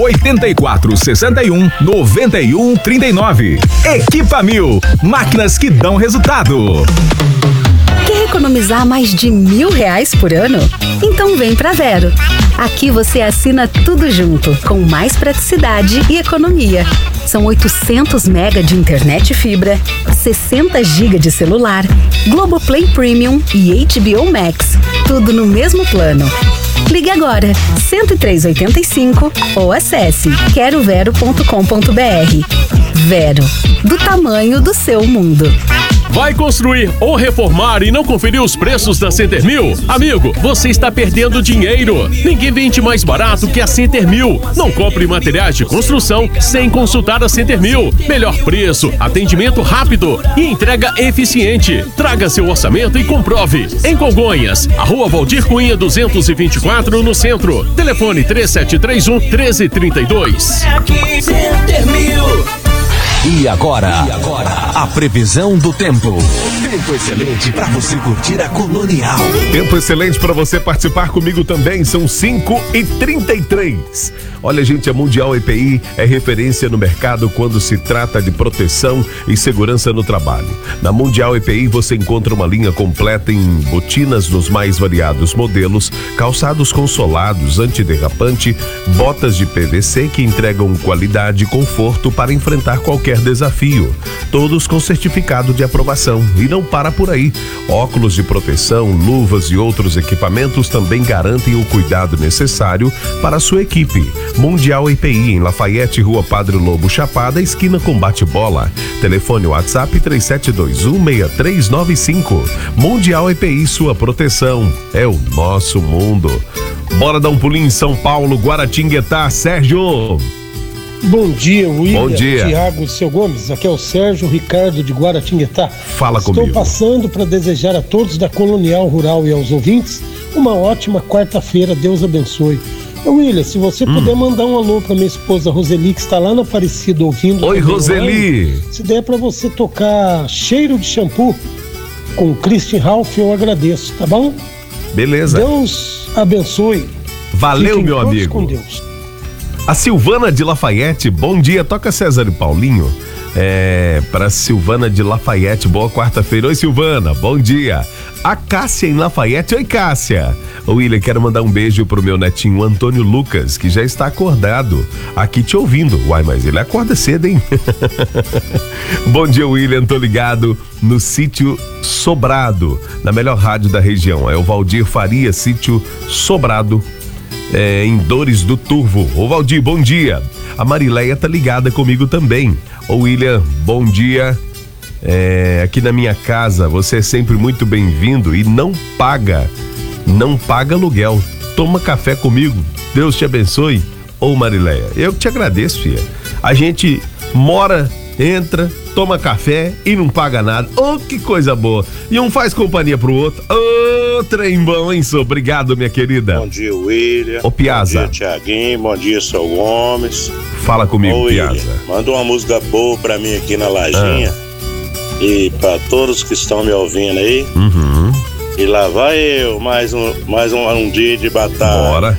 8461-9139. Equipamil, máquinas que dão resultado. Quer economizar mais de R$1.000 por ano? Então vem pra Vero. Aqui você assina tudo junto, com mais praticidade e economia. São 800 mega de internet fibra, 60 GB de celular, Globoplay Premium e HBO Max. Tudo no mesmo plano. Ligue agora, 10385 ou acesse querovero.com.br. Vero, do tamanho do seu mundo. Vai construir ou reformar e não conferiu os preços da Centermil? Amigo, você está perdendo dinheiro. Ninguém vende mais barato que a Centermil. Não compre materiais de construção sem consultar a Centermil. Melhor preço, atendimento rápido e entrega eficiente. Traga seu orçamento e comprove. Em Congonhas, a Rua Valdir Cunha 224 no centro. Telefone 3731-1332. Centermil. E agora, a previsão do tempo. Tempo excelente para você curtir a Colonial. Tempo excelente para você participar comigo também. São 5h33. Olha, gente, a Mundial EPI é referência no mercado quando se trata de proteção e segurança no trabalho. Na Mundial EPI você encontra uma linha completa em botinas nos mais variados modelos, calçados consolados, antiderrapante, botas de PVC que entregam qualidade e conforto para enfrentar qualquer desafio. Todos com certificado de aprovação. E não para por aí. Óculos de proteção, luvas e outros equipamentos também garantem o cuidado necessário para a sua equipe. Mundial EPI em Lafayette, Rua Padre Lobo Chapada, esquina com Bate-Bola. Telefone WhatsApp 3721-6395. Mundial EPI, sua proteção é o nosso mundo. Bora dar um pulinho em São Paulo, Guaratinguetá. Sérgio. Bom dia, William. Bom dia. Tiago, seu Gomes. Aqui é o Sérgio Ricardo de Guaratinguetá. Fala comigo. Estou passando para desejar a todos da Colonial Rural e aos ouvintes uma ótima quarta-feira. Deus abençoe. William, se você puder mandar um alô para minha esposa Roseli, que está lá na Aparecida ouvindo. Oi, Roseli. Se der para você tocar Cheiro de Shampoo com Christian Ralph, eu agradeço, tá bom? Beleza. Deus abençoe. Valeu, Fiquem meu todos amigo. com Deus. A Silvana de Lafayette, bom dia. Toca César e Paulinho. Para Silvana de Lafayette, boa quarta-feira. Oi, Silvana, bom dia. A Cássia em Lafayette. Oi, Cássia. William, quero mandar um beijo pro meu netinho Antônio Lucas, que já está acordado aqui te ouvindo. Uai, mas ele acorda cedo, hein? Bom dia, William, tô ligado no sítio Sobrado, na melhor rádio da região. É o Valdir Faria, sítio Sobrado, em Dores do Turvo. Ô Valdir, bom dia. A Marileia tá ligada comigo também. Ô William, bom dia. Aqui na minha casa você é sempre muito bem-vindo e não paga aluguel. Toma café comigo, Deus te abençoe. Ô Marileia, eu que te agradeço, filha. A gente mora, entra, toma café e não paga nada. Oh, que coisa boa. E um faz companhia pro outro. Ô, trem bom, hein, sou? Obrigado, minha querida. Bom dia, William. Ô, Piazza. Bom dia, Thiaguinho. Bom dia, seu Gomes. Fala comigo, Ô, William, Piazza. manda uma música boa pra mim aqui na lajinha. E pra todos que estão me ouvindo aí. E lá vai eu, mais um dia de batalha. Bora.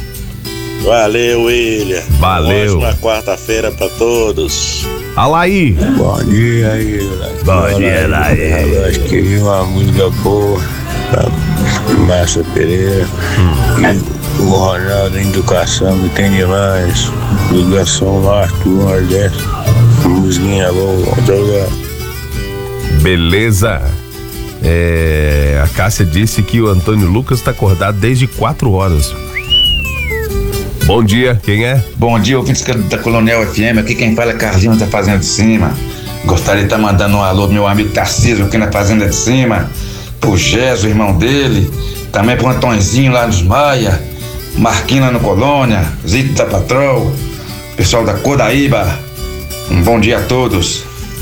Valeu, William. Valeu. Ótima quarta-feira pra todos. Alaí. Bom dia, William. Bom dia, Alaí. Eu acho que uma música boa pra Márcia Pereira. E o Ronaldo Educação, que tem demais. Ligação Norte do Nordeste. Musiquinha boa. Beleza. A Cássia disse que o Antônio Lucas está acordado desde 4 horas. Bom dia, quem é? Bom dia, ouvintes da Colonial FM. Aqui quem fala é Carlinhos da Fazenda de Cima. Gostaria de estar mandando um alô pro meu amigo Tarcísio aqui na Fazenda de Cima, pro Gesso, irmão dele, também pro Antôniozinho lá dos Maia, Marquinhos lá no Colônia, Zito da Patrol, pessoal da Codaíba. Um bom dia a todos.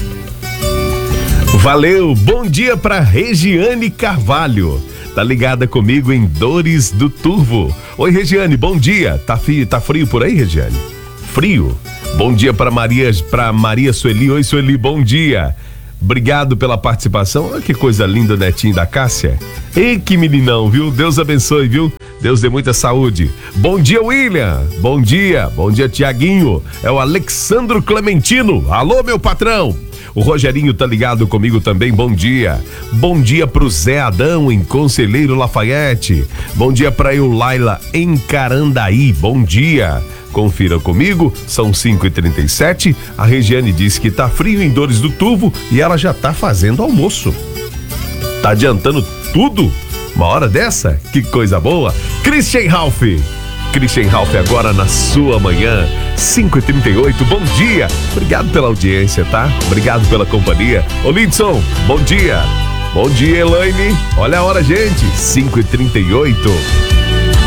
Valeu, bom dia pra Regiane Carvalho. Tá ligada comigo em Dores do Turvo. Oi, Regiane, bom dia. Tá frio por aí, Regiane? Frio? Bom dia pra Maria Sueli. Oi, Sueli, bom dia. Obrigado pela participação. Olha que coisa linda o netinho da Cássia. Ei, que meninão, viu? Deus abençoe, viu? Deus dê muita saúde. Bom dia, William. Bom dia, Tiaguinho. É o Alexandro Clementino. Alô, meu patrão. O Rogerinho tá ligado comigo também, bom dia. Bom dia pro Zé Adão, em Conselheiro Lafayette. Bom dia pra Eulaila, em Carandaí, bom dia. Confira comigo, são 5h37. A Regiane disse que tá frio em Dores do Turvo e ela já tá fazendo almoço. Tá adiantando tudo? Uma hora dessa? Que coisa boa. Christian Ralph agora na sua manhã, 5h38, bom dia. Obrigado pela audiência, tá? Obrigado pela companhia. Ô Lidson, bom dia. Bom dia, Elaine. Olha a hora, gente, 5h38.